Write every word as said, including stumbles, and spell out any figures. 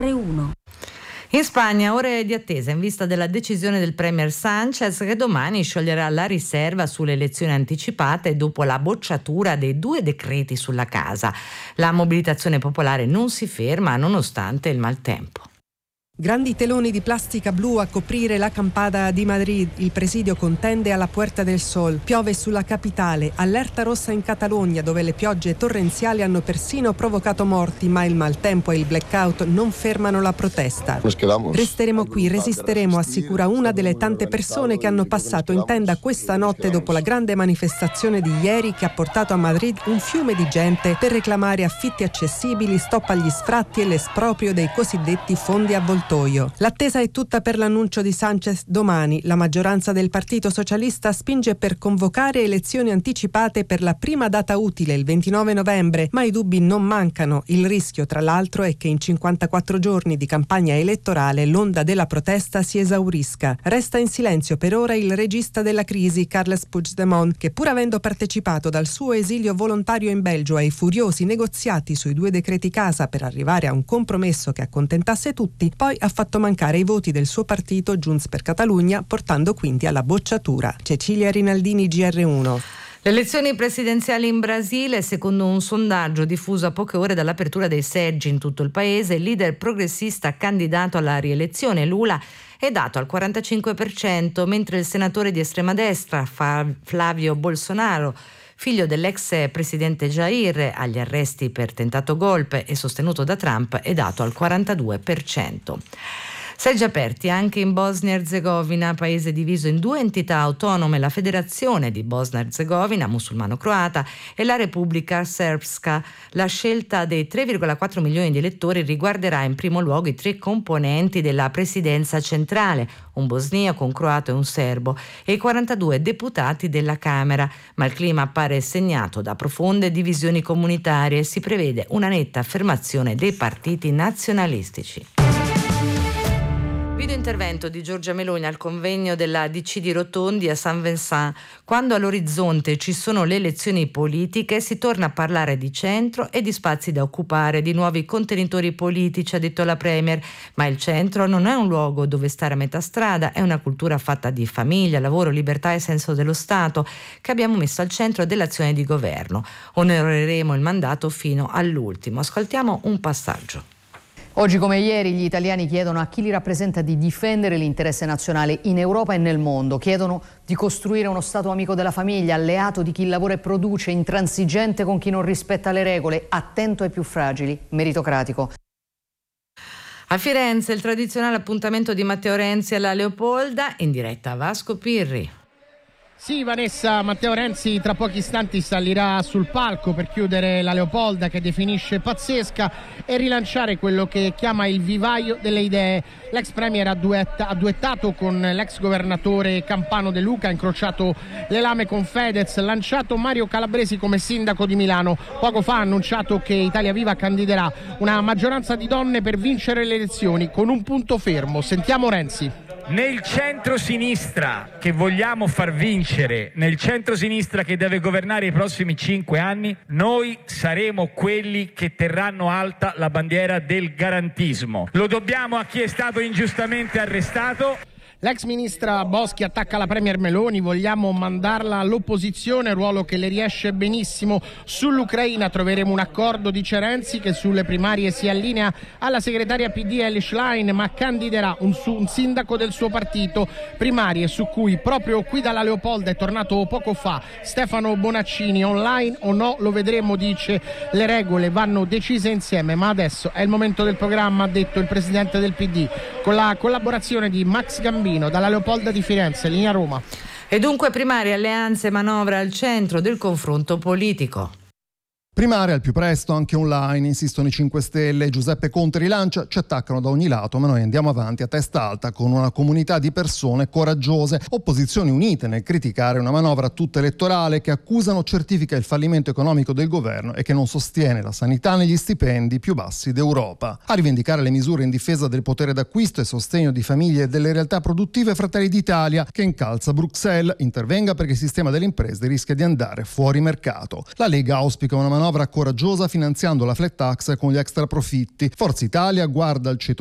uno. In Spagna ore di attesa in vista della decisione del premier Sánchez, che domani scioglierà la riserva sulle elezioni anticipate dopo la bocciatura dei due decreti sulla casa. La mobilitazione popolare non si ferma nonostante il maltempo. Grandi teloni di plastica blu a coprire la campata di Madrid. Il presidio contende alla Puerta del Sol. Piove sulla capitale. Allerta rossa in Catalogna, dove le piogge torrenziali hanno persino provocato morti, ma il maltempo e il blackout non fermano la protesta. Resteremo qui, resisteremo, assicura una delle tante persone che hanno passato in tenda questa notte dopo la grande manifestazione di ieri che ha portato a Madrid un fiume di gente per reclamare affitti accessibili, stop agli sfratti e l'esproprio dei cosiddetti fondi avvoltoi. L'attesa è tutta per l'annuncio di Sánchez domani. La maggioranza del Partito Socialista spinge per convocare elezioni anticipate per la prima data utile, il ventinove novembre, ma i dubbi non mancano. Il rischio, tra l'altro, è che in cinquantaquattro giorni di campagna elettorale l'onda della protesta si esaurisca. Resta in silenzio per ora il regista della crisi, Carles Puigdemont, che pur avendo partecipato dal suo esilio volontario in Belgio ai furiosi negoziati sui due decreti casa per arrivare a un compromesso che accontentasse tutti, poi ha fatto mancare i voti del suo partito Junts per Catalunya, portando quindi alla bocciatura. Cecilia Rinaldini, G R uno. Le elezioni presidenziali in Brasile, secondo un sondaggio diffuso a poche ore dall'apertura dei seggi in tutto il paese, il leader progressista candidato alla rielezione Lula è dato al quarantacinque per cento, mentre il senatore di estrema destra Flavio Bolsonaro, figlio dell'ex presidente Jair, agli arresti per tentato golpe e sostenuto da Trump, è dato al quarantadue per cento. Seggi aperti anche in Bosnia-Erzegovina, paese diviso in due entità autonome, la Federazione di Bosnia-Erzegovina, musulmano-croata, e la Repubblica Srpska. La scelta dei tre virgola quattro milioni di elettori riguarderà in primo luogo i tre componenti della presidenza centrale, un bosniaco, un croato e un serbo, e i quarantadue deputati della Camera, ma il clima appare segnato da profonde divisioni comunitarie e si prevede una netta affermazione dei partiti nazionalistici. Video intervento di Giorgia Meloni al convegno della D C di Rotondi a Saint Vincent. Quando all'orizzonte ci sono le elezioni politiche si torna a parlare di centro e di spazi da occupare, di nuovi contenitori politici, ha detto la Premier, ma il centro non è un luogo dove stare a metà strada, è una cultura fatta di famiglia, lavoro, libertà e senso dello Stato che abbiamo messo al centro dell'azione di governo. Onoreremo il mandato fino all'ultimo. Ascoltiamo un passaggio. Oggi come ieri gli italiani chiedono a chi li rappresenta di difendere l'interesse nazionale in Europa e nel mondo. Chiedono di costruire uno Stato amico della famiglia, alleato di chi lavora e produce, intransigente con chi non rispetta le regole, attento ai più fragili, meritocratico. A Firenze il tradizionale appuntamento di Matteo Renzi alla Leopolda, in diretta a Vasco Pirri. Sì, Vanessa, Matteo Renzi tra pochi istanti salirà sul palco per chiudere la Leopolda, che definisce pazzesca, e rilanciare quello che chiama il vivaio delle idee. L'ex premier ha, duetta, ha duettato con l'ex governatore campano De Luca, ha incrociato le lame con Fedez, lanciato Mario Calabresi come sindaco di Milano. Poco fa ha annunciato che Italia Viva candiderà una maggioranza di donne per vincere le elezioni, con un punto fermo. Sentiamo Renzi. Nel centro-sinistra che vogliamo far vincere, nel centro-sinistra che deve governare i prossimi cinque anni, noi saremo quelli che terranno alta la bandiera del garantismo. Lo dobbiamo a chi è stato ingiustamente arrestato. L'ex ministra Boschi attacca la premier Meloni, vogliamo mandarla all'opposizione, ruolo che le riesce benissimo. Sull'Ucraina troveremo un accordo, dice Renzi, che sulle primarie si allinea alla segretaria P D Elly Schlein, ma candiderà un, su, un sindaco del suo partito. Primarie su cui proprio qui dalla Leopolda è tornato poco fa Stefano Bonaccini. Online o no lo vedremo, dice, le regole vanno decise insieme, ma adesso è il momento del programma, ha detto il presidente del P D, con la collaborazione di Max Gambino dalla Leopolda di Firenze, linea Roma. E dunque primarie, alleanze, manovra al centro del confronto politico. Primaria al più presto, anche online, insistono i cinque Stelle. Giuseppe Conte rilancia, ci attaccano da ogni lato, ma noi andiamo avanti a testa alta con una comunità di persone coraggiose. Opposizioni unite nel criticare una manovra tutta elettorale che accusano certifica il fallimento economico del governo e che non sostiene la sanità negli stipendi più bassi d'Europa. A rivendicare le misure in difesa del potere d'acquisto e sostegno di famiglie e delle realtà produttive, Fratelli d'Italia, che incalza Bruxelles, intervenga perché il sistema delle imprese rischia di andare fuori mercato. La Lega auspica una manovra manovra coraggiosa finanziando la flat tax con gli extra profitti. Forza Italia guarda al ceto